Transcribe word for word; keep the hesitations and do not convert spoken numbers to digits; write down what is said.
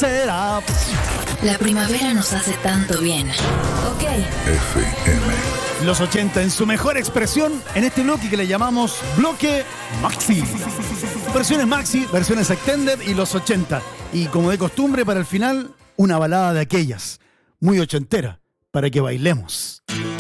será. La primavera nos hace tanto bien. Ok. F M. Los ochenta en su mejor expresión en este bloque que le llamamos Bloque Maxi. Versiones Maxi, versiones Extended y los ochenta. Y como de costumbre, para el final, una balada de aquellas, muy ochentera, para que bailemos.